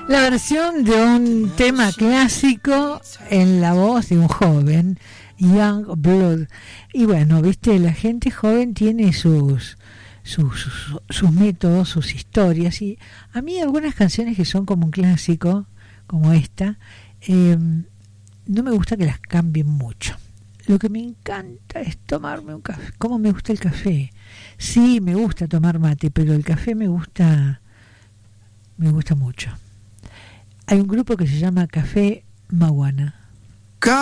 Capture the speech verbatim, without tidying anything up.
La versión de un tema clásico en la voz de un joven, Young Blood. Y bueno, viste, la gente joven tiene sus, sus, sus, sus métodos, sus historias. Y a mí algunas canciones que son como un clásico, como esta, eh, no me gusta que las cambien mucho. Lo que me encanta es tomarme un café. ¿Cómo me gusta el café? Sí, me gusta tomar mate, pero el café me gusta, me gusta mucho. Hay un grupo que se llama Café Maguana.